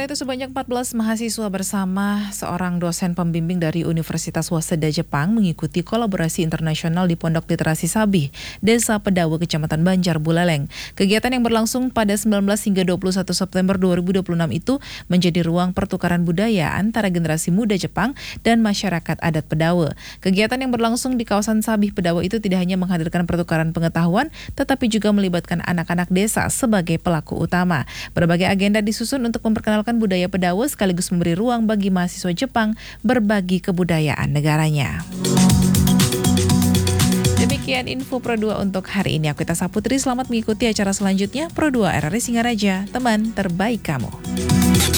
Sementara itu sebanyak 14 mahasiswa bersama seorang dosen pembimbing dari Universitas Waseda Jepang mengikuti kolaborasi internasional di Pondok Literasi Sabih, Desa Pedawe, Kecamatan Banjar, Buleleng. Kegiatan yang berlangsung pada 19 hingga 21 September 2026 itu menjadi ruang pertukaran budaya antara generasi muda Jepang dan masyarakat adat Pedawe. Kegiatan yang berlangsung di kawasan Sabih Pedawe itu tidak hanya menghadirkan pertukaran pengetahuan, tetapi juga melibatkan anak-anak desa sebagai pelaku utama. Berbagai agenda disusun untuk memperkenalkan budaya Pedawe sekaligus memberi ruang bagi mahasiswa Jepang berbagi kebudayaan negaranya. Demikian info Pro 2 untuk hari ini. Aku Tasa Putri, selamat mengikuti acara selanjutnya Pro 2 RRI Singaraja, teman terbaik kamu.